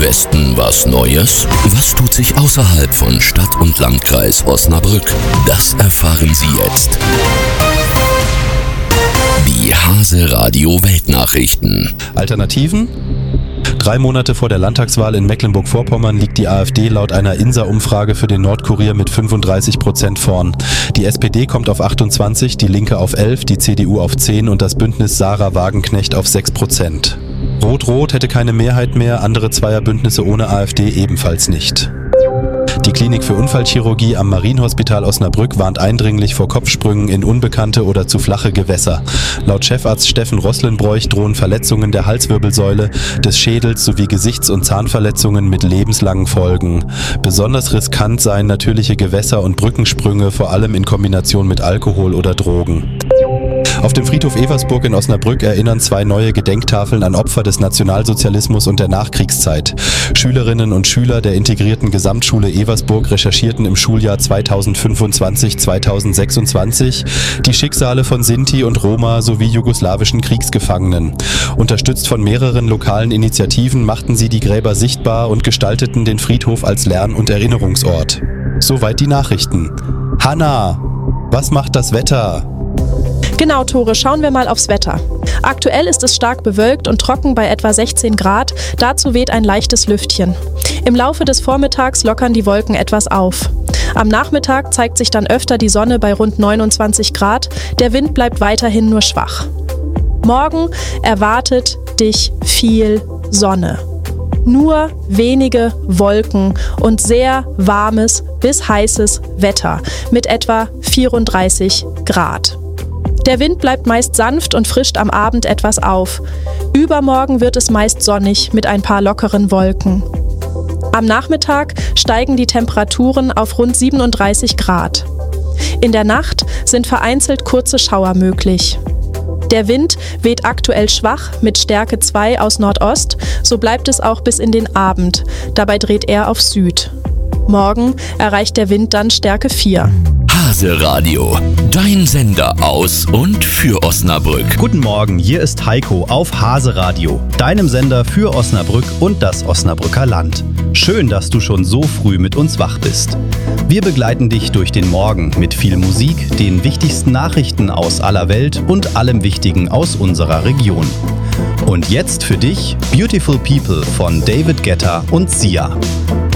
Westen was Neues? Was tut sich außerhalb von Stadt und Landkreis Osnabrück? Das erfahren Sie jetzt. Die Hase Radio Weltnachrichten. Alternativen? 3 Monate vor der Landtagswahl in Mecklenburg-Vorpommern liegt die AfD laut einer INSA-Umfrage für den Nordkurier mit 35% vorn. Die SPD kommt auf 28, die Linke auf 11, die CDU auf 10 und das Bündnis Sarah Wagenknecht auf 6%. Rot-Rot hätte keine Mehrheit mehr, andere Zweierbündnisse ohne AfD ebenfalls nicht. Die Klinik für Unfallchirurgie am Marienhospital Osnabrück warnt eindringlich vor Kopfsprüngen in unbekannte oder zu flache Gewässer. Laut Chefarzt Steffen Roßlenbroich drohen Verletzungen der Halswirbelsäule, des Schädels sowie Gesichts- und Zahnverletzungen mit lebenslangen Folgen. Besonders riskant seien natürliche Gewässer und Brückensprünge, vor allem in Kombination mit Alkohol oder Drogen. Auf dem Friedhof Eversburg in Osnabrück erinnern 2 neue Gedenktafeln an Opfer des Nationalsozialismus und der Nachkriegszeit. Schülerinnen und Schüler der integrierten Gesamtschule Eversburg recherchierten im Schuljahr 2025/2026 die Schicksale von Sinti und Roma sowie jugoslawischen Kriegsgefangenen. Unterstützt von mehreren lokalen Initiativen machten sie die Gräber sichtbar und gestalteten den Friedhof als Lern- und Erinnerungsort. Soweit die Nachrichten. Hanna, was macht das Wetter? Genau, Tore, schauen wir mal aufs Wetter. Aktuell ist es stark bewölkt und trocken bei etwa 16 Grad, dazu weht ein leichtes Lüftchen. Im Laufe des Vormittags lockern die Wolken etwas auf. Am Nachmittag zeigt sich dann öfter die Sonne bei rund 29 Grad, der Wind bleibt weiterhin nur schwach. Morgen erwartet dich viel Sonne. Nur wenige Wolken und sehr warmes bis heißes Wetter mit etwa 34 Grad. Der Wind bleibt meist sanft und frischt am Abend etwas auf. Übermorgen wird es meist sonnig mit ein paar lockeren Wolken. Am Nachmittag steigen die Temperaturen auf rund 37 Grad. In der Nacht sind vereinzelt kurze Schauer möglich. Der Wind weht aktuell schwach mit Stärke 2 aus Nordost, so bleibt es auch bis in den Abend. Dabei dreht er auf Süd. Morgen erreicht der Wind dann Stärke 4. Hase Radio, dein Sender aus und für Osnabrück. Guten Morgen, hier ist Heiko auf Hase Radio, deinem Sender für Osnabrück und das Osnabrücker Land. Schön, dass du schon so früh mit uns wach bist. Wir begleiten dich durch den Morgen mit viel Musik, den wichtigsten Nachrichten aus aller Welt und allem Wichtigen aus unserer Region. Und jetzt für dich Beautiful People von David Guetta und Sia.